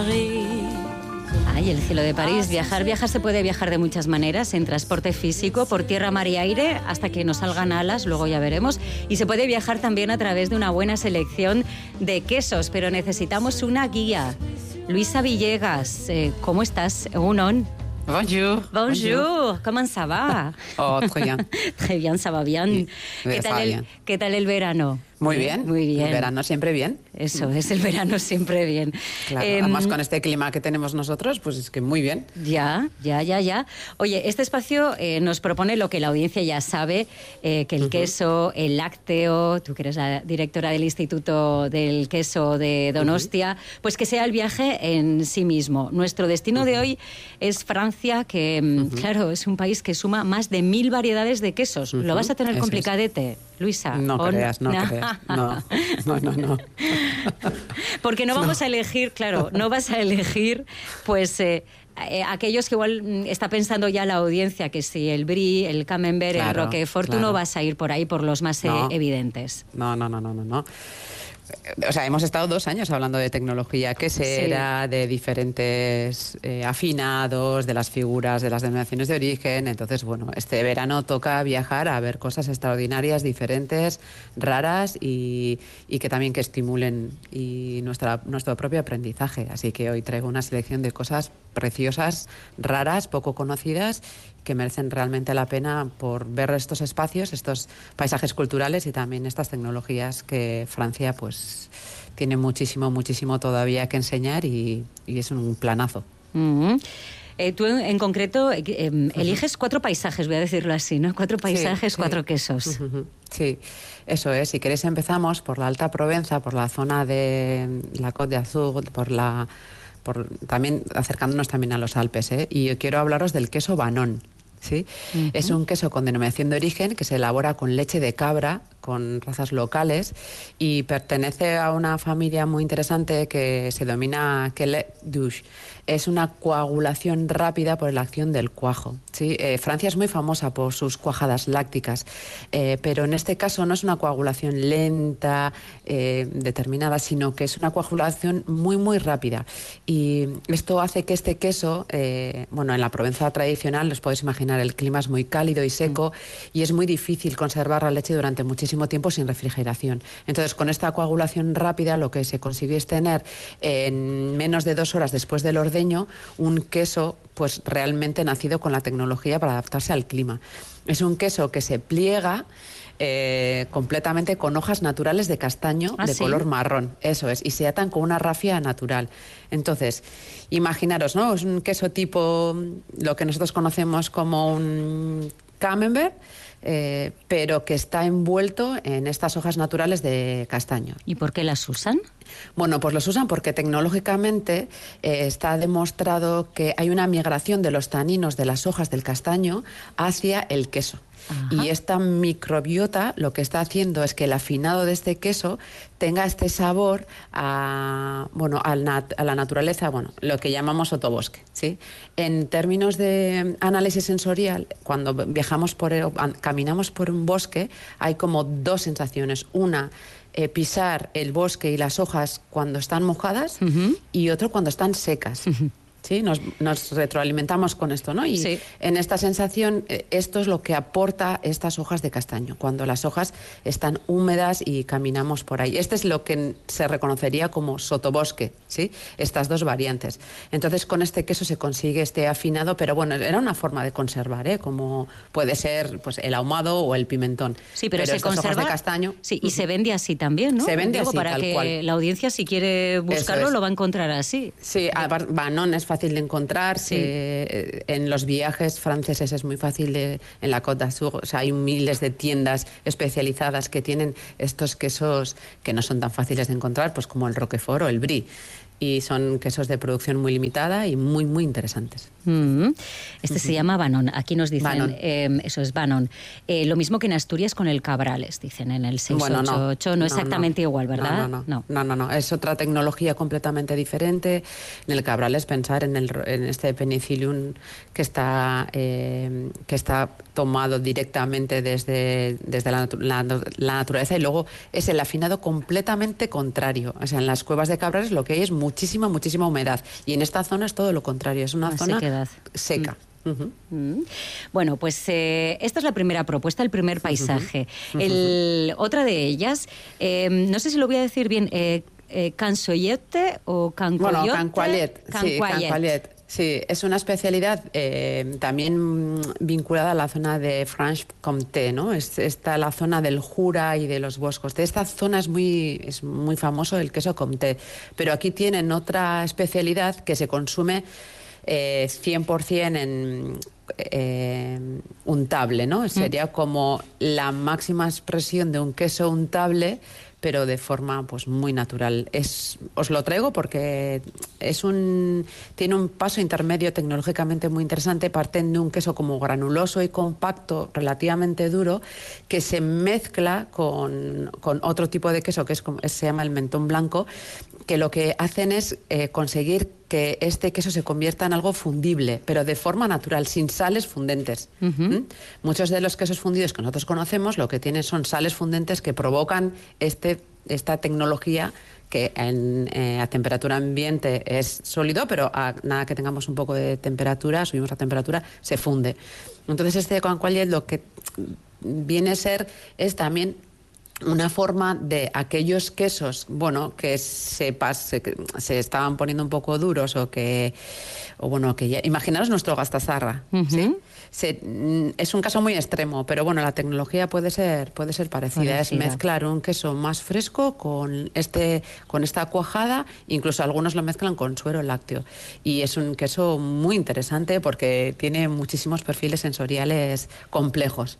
Paris. Ay, el cielo de París. Viajar se puede viajar de muchas maneras, en transporte físico, por tierra, mar y aire, hasta que nos salgan alas, luego ya veremos. Y se puede viajar también a través de una buena selección de quesos, pero necesitamos una guía. Luisa Villegas, ¿cómo estás? Egunon. Bonjour. Bonjour. ¿Cómo ça va? Oh, très bien. Très bien, ça va bien. ¿Qué tal el verano? Muy bien. Muy bien. El verano siempre bien. Eso, es el verano siempre bien. Claro, además con este clima que tenemos nosotros, pues es que muy bien. Ya. Oye, este espacio nos propone lo que la audiencia ya sabe, que el queso, el lácteo, tú que eres la directora del Instituto del Queso de Donostia, pues que sea el viaje en sí mismo. Nuestro destino de hoy es Francia, que claro, es un país que suma más de 1000 variedades de quesos. Lo vas a tener complicadete, Luisa. No creas. No. Porque no vamos a elegir, claro, no vas a elegir, pues... aquellos que igual está pensando ya la audiencia, que si el Brie, el Camembert, el Roquefort, tú no vas a ir por ahí por los más evidentes. No. O sea, hemos estado 2 años hablando de tecnología quesera, de diferentes afinados, de las figuras, de las denominaciones de origen. Entonces, bueno, este verano toca viajar a ver cosas extraordinarias, diferentes, raras y que también que estimulen nuestro propio aprendizaje. Así que hoy traigo una selección de cosas preciosas, raras, poco conocidas, que merecen realmente la pena por ver estos espacios, estos paisajes culturales y también estas tecnologías que Francia pues tiene muchísimo todavía que enseñar y es un planazo. Tú en concreto eliges 4 paisajes, voy a decirlo así, ¿no? 4 paisajes, 4 quesos. Sí, eso es. Si queréis empezamos por la Alta Provenza, por la zona de la Côte d'Azur, también acercándonos también a los Alpes, y yo quiero hablaros del queso Banon. ¿Sí? Es un queso con denominación de origen que se elabora con leche de cabra, con razas locales, y pertenece a una familia muy interesante que se denomina Quelet Douche. Es una coagulación rápida por la acción del cuajo. ¿Sí? Francia es muy famosa por sus cuajadas lácticas, pero en este caso no es una coagulación lenta, determinada, sino que es una coagulación muy rápida. Y esto hace que este queso, en la Provenza tradicional, os podéis imaginar, el clima es muy cálido y seco y es muy difícil conservar la leche durante muchísimo tiempo sin refrigeración. Entonces, con esta coagulación rápida, lo que se consigue es tener en menos de 2 horas después del ordeño un queso pues realmente nacido con la tecnología para adaptarse al clima. Es un queso que se pliega completamente con hojas naturales de castaño de color marrón, eso es, y se atan con una rafia natural. Entonces, imaginaros, ¿no? Es un queso tipo lo que nosotros conocemos como un Camembert, pero que está envuelto en estas hojas naturales de castaño. ¿Y por qué las usan? Bueno, pues los usan porque tecnológicamente está demostrado que hay una migración de los taninos de las hojas del castaño hacia el queso. Ajá. Y esta microbiota lo que está haciendo es que el afinado de este queso tenga este sabor a la naturaleza, lo que llamamos sotobosque, ¿sí? En términos de análisis sensorial, cuando caminamos por un bosque, hay como 2 sensaciones. Una, pisar el bosque y las hojas cuando están mojadas, y otro cuando están secas. Sí, nos retroalimentamos con esto, ¿no? Y en esta sensación, esto es lo que aporta estas hojas de castaño, cuando las hojas están húmedas y caminamos por ahí. Este es lo que se reconocería como sotobosque, ¿sí? Estas 2 variantes. Entonces, con este queso se consigue este afinado, pero era una forma de conservar, como puede ser pues el ahumado o el pimentón. Sí, pero se conserva hojas de castaño. Sí, y se vende así también, ¿no? Se vende así, para tal que cual. La audiencia, si quiere buscarlo, lo va a encontrar así. Sí, Banon es fácil de encontrar. En los viajes franceses es muy fácil, en la Côte d'Azur, o sea, hay miles de tiendas especializadas que tienen estos quesos que no son tan fáciles de encontrar, pues como el Roquefort o el Brie. Y son quesos de producción muy limitada y muy interesantes. Este se llama Banon. Aquí nos dicen, eso es Banon. Lo mismo que en Asturias con el Cabrales, dicen en el 688. No exactamente igual, ¿verdad? No. Es otra tecnología completamente diferente. En el Cabrales, pensar en este penicillium que está tomado directamente desde la naturaleza, y luego es el afinado completamente contrario. O sea, en las cuevas de Cabrales lo que hay es mucho muchísima humedad. Y en esta zona es todo lo contrario, es una zona sequedad. seca. Bueno, pues esta es la primera propuesta, el primer paisaje. Otra de ellas, no sé si lo voy a decir bien, Cansoyete o Cancoyote. Bueno, Cancoyet. Sí, es una especialidad también vinculada a la zona de Franche-Comté, ¿no? Está la zona del Jura y de los Boscos. De esta zona es muy famoso el queso Comté, pero aquí tienen otra especialidad que se consume 100% untable, ¿no? Sería como la máxima expresión de un queso untable, pero de forma pues muy natural. Os lo traigo porque tiene un paso intermedio tecnológicamente muy interesante. Parten de un queso como granuloso y compacto, relativamente duro, que se mezcla con otro tipo de queso que se llama el mentón blanco, que lo que hacen es conseguir que este queso se convierta en algo fundible, pero de forma natural, sin sales fundentes. Muchos de los quesos fundidos que nosotros conocemos lo que tienen son sales fundentes que provocan esta tecnología que a temperatura ambiente es sólido, pero a nada que tengamos un poco de temperatura, subimos la temperatura, se funde. Entonces este Cancoyet lo que viene a ser es también una forma de aquellos quesos, bueno, que se estaban poniendo un poco duros imaginaros nuestro Gaztasarra, ¿sí? Es un caso muy extremo, pero bueno, la tecnología puede ser parecida. Es mezclar un queso más fresco con esta cuajada, incluso algunos lo mezclan con suero lácteo. Y es un queso muy interesante porque tiene muchísimos perfiles sensoriales complejos.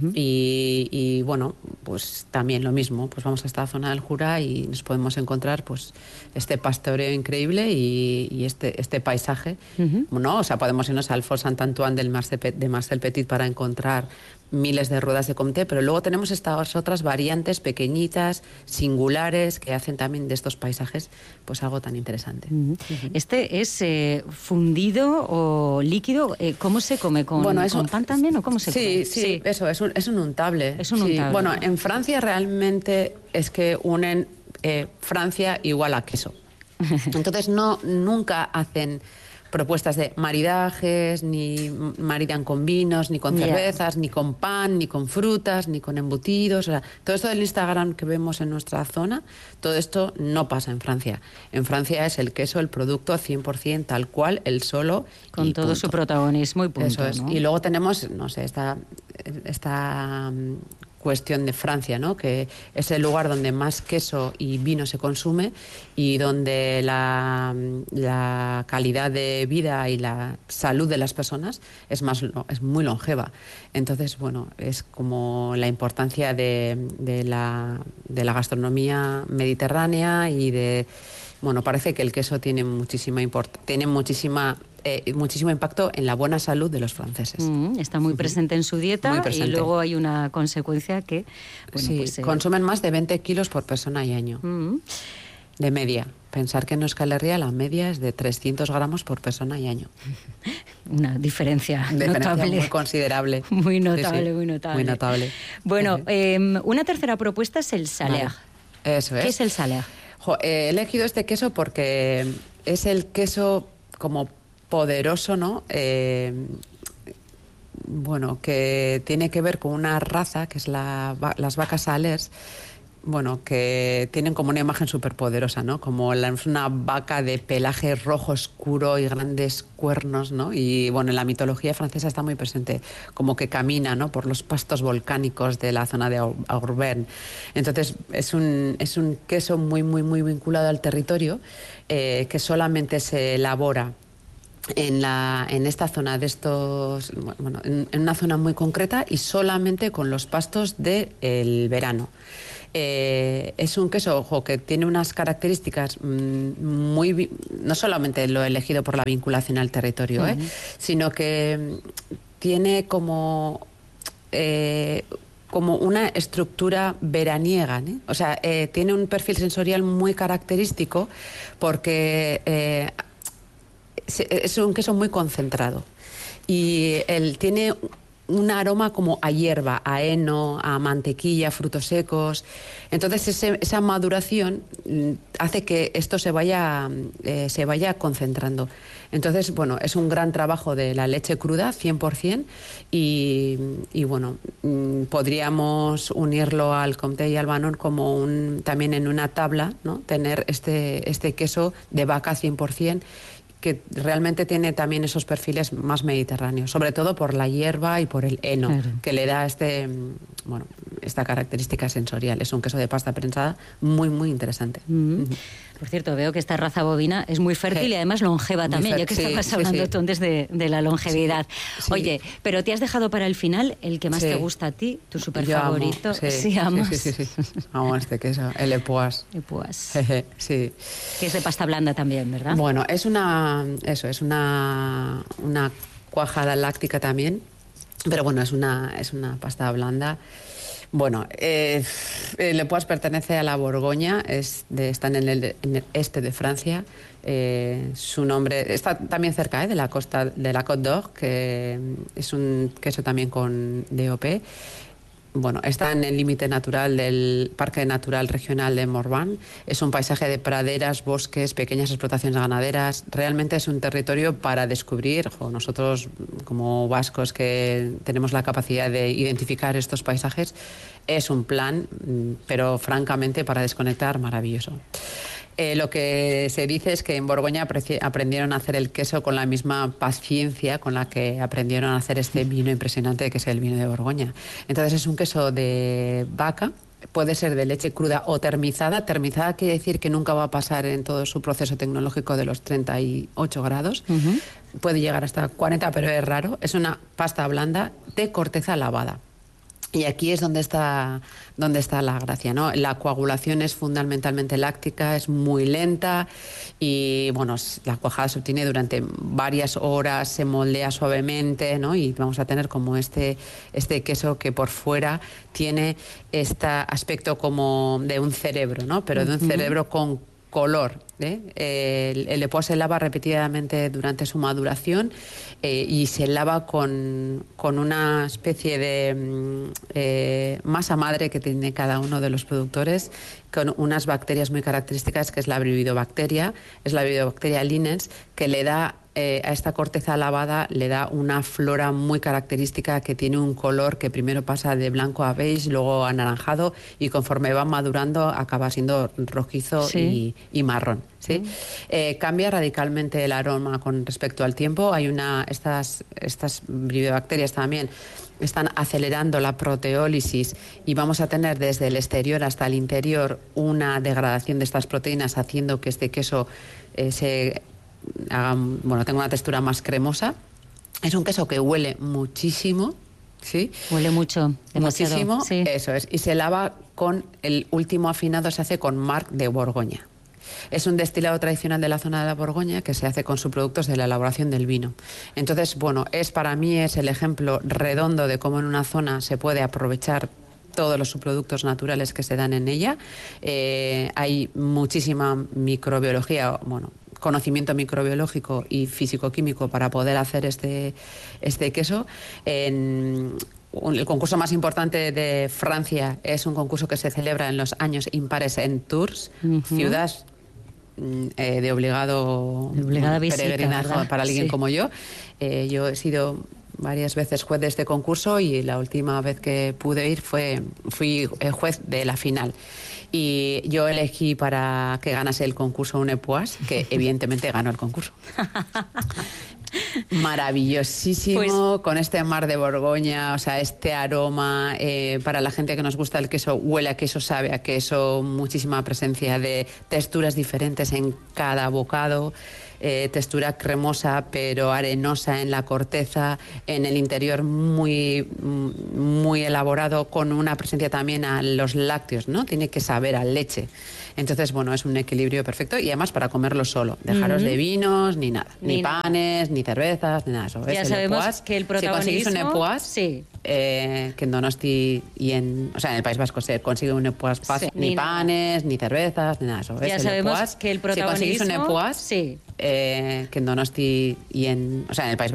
Y bueno, pues también lo mismo, pues vamos a esta zona del Jura y nos podemos encontrar pues este pastoreo increíble y este paisaje. ¿No? O sea, podemos irnos al Fort Saint-Antoine de Marcel Petit para encontrar miles de ruedas de Comté, pero luego tenemos estas otras variantes pequeñitas, singulares, que hacen también de estos paisajes pues algo tan interesante. ¿Este es fundido o líquido? ¿Cómo se come? ¿Con pan también o cómo se come? Sí, eso, es un untable. Es un untable. Bueno, en Francia realmente es que unen Francia igual a queso. Entonces nunca hacen propuestas de maridajes, ni maridan con vinos, ni con cervezas, ni con pan, ni con frutas, ni con embutidos. O sea, todo esto del Instagram que vemos en nuestra zona, todo esto no pasa en Francia. En Francia es el queso, el producto 100% tal cual, el solo. Con todo su protagonismo y punto. Eso es. ¿No? Y luego tenemos, no sé, esta cuestión de Francia, ¿no? Que es el lugar donde más queso y vino se consume y donde la calidad de vida y la salud de las personas es muy longeva. Entonces, bueno, es como la importancia de la gastronomía mediterránea y parece que el queso tiene muchísimo impacto en la buena salud de los franceses. Está muy presente en su dieta y luego hay una consecuencia que... consumen más de 20 kilos por persona y año, de media. Pensar que en Euskal Herria la media es de 300 gramos por persona y año. Una diferencia notable. Muy considerable. Muy notable, sí. Muy notable. Muy notable. Bueno, una tercera propuesta es el Salers. Vale. Eso es. ¿Qué es el Salers? He elegido este queso porque es el queso como poderoso, ¿no? Que tiene que ver con una raza que es las vacas Salers, que tienen como una imagen súper poderosa, ¿no? Como una vaca de pelaje rojo oscuro y grandes cuernos, ¿no? Y en la mitología francesa está muy presente, como que camina, ¿no? Por los pastos volcánicos de la zona de Auvergne. Entonces es un queso muy vinculado al territorio, que solamente se elabora en esta zona en una zona muy concreta y solamente con los pastos del verano. Es un queso que tiene unas características no solamente lo he elegido por la vinculación al territorio, sino que tiene como una estructura veraniega, ¿eh? O sea, tiene un perfil sensorial muy característico porque es un queso muy concentrado y él tiene un aroma como a hierba, a heno, a mantequilla, frutos secos. Entonces esa maduración hace que esto se vaya concentrando. Entonces, bueno, es un gran trabajo de la leche cruda, 100%, y bueno, podríamos unirlo al Comté y al Banon como también en una tabla, ¿no? Tener este queso de vaca 100%, que realmente tiene también esos perfiles más mediterráneos, sobre todo por la hierba y por el heno, claro, que le da esta característica sensorial. Es un queso de pasta prensada muy, muy interesante. Por cierto, veo que esta raza bovina es muy fértil y además longeva también, ya que estabas hablando tú antes de la longevidad. Sí. Oye, pero te has dejado para el final el que más te gusta a ti, tu súper favorito. Sí, amas. Sí. Amo este queso, el Epoisses. Epoisses. Sí. Que es de pasta blanda también, ¿verdad? Bueno, es una cuajada láctica también, pero bueno, es una pasta blanda. Bueno, el Epoisses pertenece a la Borgoña, están en el este de Francia. Su nombre está también cerca de la costa de la Côte d'Or, que es un queso también con DOP. Bueno, está en el límite natural del Parque Natural Regional de Morvan. Es un paisaje de praderas, bosques, pequeñas explotaciones ganaderas. Realmente es un territorio para descubrir. Nosotros, como vascos que tenemos la capacidad de identificar estos paisajes, es un plan, pero francamente para desconectar, maravilloso. Lo que se dice es que en Borgoña aprendieron a hacer el queso con la misma paciencia con la que aprendieron a hacer este vino impresionante que es el vino de Borgoña. Entonces es un queso de vaca, puede ser de leche cruda o termizada. Termizada quiere decir que nunca va a pasar en todo su proceso tecnológico de los 38 grados. Puede llegar hasta 40, pero es raro. Es una pasta blanda de corteza lavada. Y aquí es donde está la gracia, ¿no? La coagulación es fundamentalmente láctica, es muy lenta y, bueno, la cuajada se obtiene durante varias horas, se moldea suavemente, ¿no? Y vamos a tener como este queso que por fuera tiene este aspecto como de un cerebro, ¿no? Pero de un cerebro con color. El Epoisses se lava repetidamente durante su maduración y se lava con una especie de masa madre que tiene cada uno de los productores, con unas bacterias muy características, que es la Bifidobacteria linens, que le da a esta corteza lavada le da una flora muy característica que tiene un color que primero pasa de blanco a beige, luego anaranjado y conforme va madurando acaba siendo rojizo y marrón. ¿Sí? Cambia radicalmente el aroma con respecto al tiempo. Hay estas bifidobacterias también están acelerando la proteólisis y vamos a tener desde el exterior hasta el interior una degradación de estas proteínas haciendo que este queso tenga una textura más cremosa. Es un queso que huele muchísimo. ¿Sí? Huele mucho, demasiado. Muchísimo, sí. Eso es. Y se lava con el último afinado, se hace con Marc de Borgoña. Es un destilado tradicional de la zona de la Borgoña que se hace con subproductos de la elaboración del vino. Entonces, bueno, para mí es el ejemplo redondo de cómo en una zona se puede aprovechar todos los subproductos naturales que se dan en ella. Hay muchísima microbiología, conocimiento microbiológico y físico-químico para poder hacer este queso. El concurso más importante de Francia es un concurso que se celebra en los años impares en Tours, ciudad de obligada visita, peregrinaje ¿verdad? para alguien Sí. como yo. Yo he sido varias veces juez de este concurso y la última vez que pude ir fui juez de la final. Y yo elegí para que ganase el concurso un Epoisses, que evidentemente ganó el concurso. Maravillosísimo, con este mar de Borgoña, o sea, este aroma, para la gente que nos gusta el queso, huele a queso, sabe a queso, muchísima presencia de texturas diferentes en cada bocado, textura cremosa pero arenosa en la corteza, en el interior muy, muy elaborado, con una presencia también a los lácteos, ¿no? Tiene que saber a leche. Entonces, bueno, es un equilibrio perfecto y además para comerlo solo. Dejaros de vinos, ni nada. Ni panes, ni cervezas, ni nada de eso. Ya sabemos que el protagonismo... Si conseguís un Epoisses, sí. que en Donosti y en el País Vasco se consigue un Epoisses, Sí, ni panes, ni cervezas, ni nada de eso. Ya sabemos que el protagonismo... Si conseguís un Epoisses, sí. que en Donosti y en el País Vasco